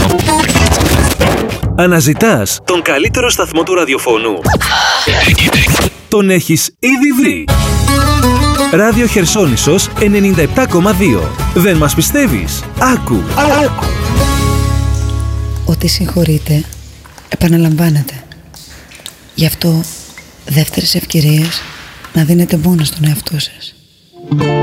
Αναζητάς τον καλύτερο σταθμό του ραδιοφώνου? Τον έχεις ήδη βρει. Ράδιο Χερσόνησος 97,2. Δεν μας πιστεύεις? Άκου. Ό,τι συγχωρείτε επαναλαμβάνετε. Γι' αυτό δεύτερες ευκαιρίες να δίνετε μόνο στον εαυτό σας.